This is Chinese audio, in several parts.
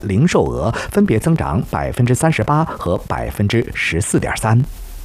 零售额分别增长38%和14.3%。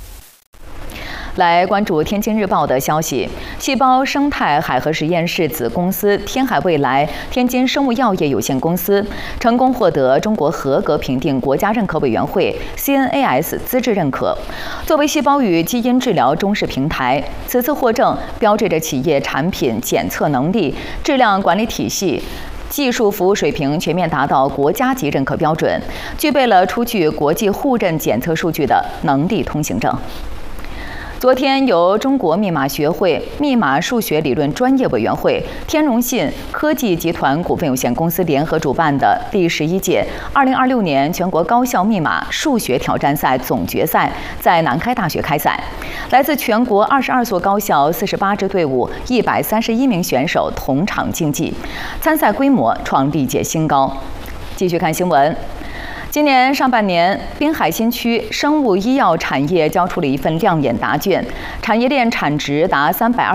来关注天津日报的消息，细胞生态海河实验室子公司天海未来天津生物药业有限公司成功获得中国合格评定国家认可委员会 CNAS 资质认可。作为细胞与基因治疗中式平台，此次获证标志着企业产品检测能力、质量管理体系、技术服务水平全面达到国家级认可标准，具备了出具国际互认检测数据的能力通行证。昨天，由中国密码学会密码数学理论专业委员会、天融信科技集团股份有限公司联合主办的第11届2026年全国高校密码数学挑战赛总决赛在南开大学开赛。来自全国22所高校48支队伍131名选手同场竞技，参赛规模创历届新高。继续看新闻。今年上半年，滨海新区生物医药产业交出了一份亮眼答卷，产业链产值达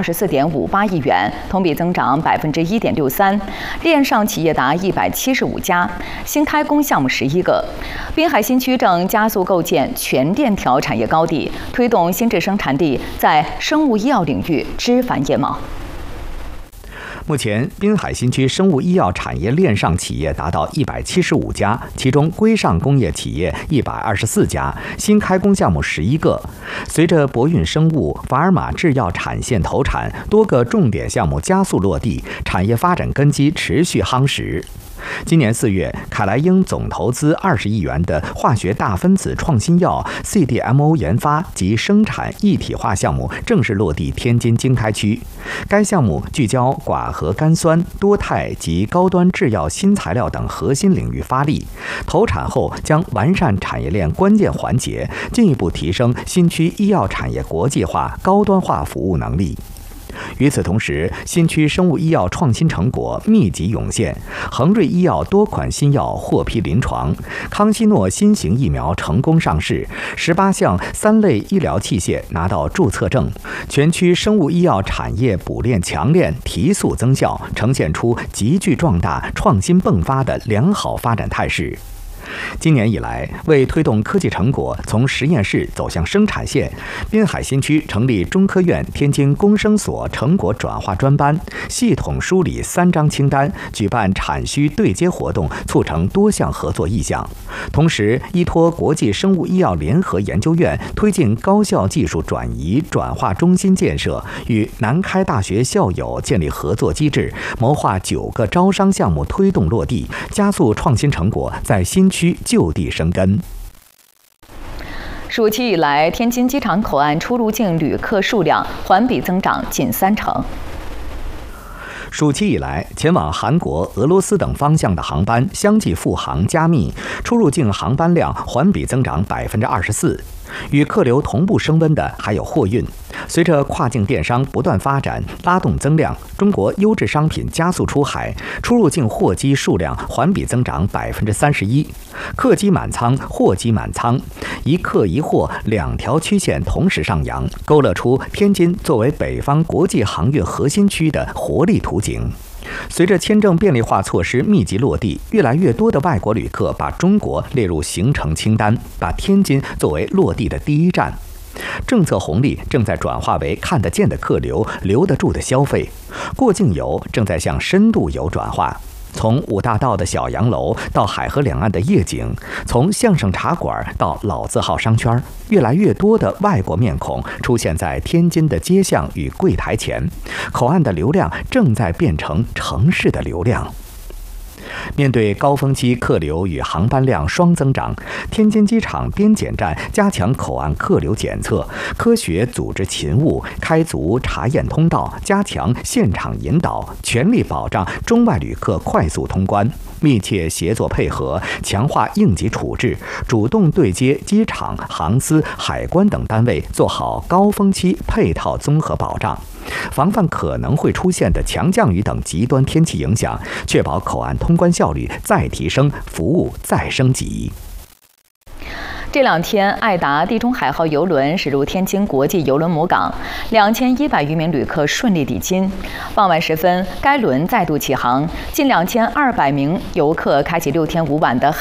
324.58亿元，同比增长1.63%，链上企业达175家，新开工项目11个。滨海新区正加速构建全链条产业高地，推动新质生产力在生物医药领域枝繁叶茂。 目前，滨海新区生物医药产业链上企业达到175家，其中规上工业企业124家，新开工项目11个。随着博运生物、法尔马制药产线投产，多个重点项目加速落地，产业发展根基持续夯实。今年4月，凯莱英总投资20亿元的化学大分子创新药 CDMO 研发及生产一体化项目正式落地天津经开区。该项目聚焦寡核苷酸、多肽及高端制药新材料等核心领域发力，投产后将完善产业链关键环节，进一步提升新区医药产业国际化、高端化服务能力。与此同时，新区生物医药创新成果密集涌现，恒瑞医药多款新药获批临床，康希诺新型疫苗成功上市，18项3类医疗器械拿到注册证，全区生物医药产业补链强链提速增效，呈现出急剧壮大、创新迸发的良好发展态势。今年以来，为推动科技成果从实验室走向生产线，滨海新区成立中科院天津工生所成果转化专班，系统梳理3张清单，举办产需对接活动，促成多项合作意向。同时，依托国际生物医药联合研究院，推进高校技术转移转化中心建设，与南开大学校友建立合作机制，谋划9个招商项目推动落地，加速创新成果在新区就地生根。 暑期以来，天津机场口岸出入境旅客数量环比增长近30%。 暑期以来，前往韩国、俄罗斯等方向的航班相继复航加密，出入境航班量环比增长24%。与客流同步升温的还有货运。随着跨境电商不断发展，拉动增量，中国优质商品加速出海，出入境货机数量环比增长31%，客机满舱、货机满舱，一客一货2条曲线同时上扬，勾勒出天津作为北方国际航运核心区的活力图景。随着签证便利化措施密集落地，越来越多的外国旅客把中国列入行程清单，把天津作为落地的第一站。政策红利正在转化为看得见的客流、留得住的消费，过境游正在向深度游转化。从五大道的小洋楼到海河两岸的夜景，从相声茶馆到老字号商圈，越来越多的外国面孔出现在天津的街巷与柜台前，口岸的流量正在变成城市的流量。面对高峰期客流与航班量双增长，天津机场边检站加强口岸客流检测，科学组织勤务，开足查验通道，加强现场引导，全力保障中外旅客快速通关，密切协作配合，强化应急处置，主动对接机场、航司、海关等单位，做好高峰期配套综合保障，防范可能会出现的强降雨等极端天气影响，确保口岸通关效率再提升，服务再升级。 这2天，爱达地中海号邮轮驶入天津国际邮轮母港，2100余名旅客顺利抵津。傍晚时分，该轮再度起航，近2200名游客开启6天5晚的